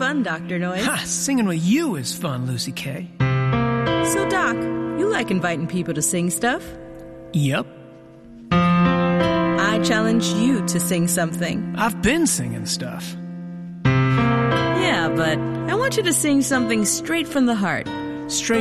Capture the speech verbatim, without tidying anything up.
fun, Doctor Noise. Ha! Singing with you is fun, Lucy Kay. So, Doc, you like inviting people to sing stuff? Yep. I challenge you to sing something. I've been singing stuff. Yeah, but I want you to sing something straight from the heart. Straight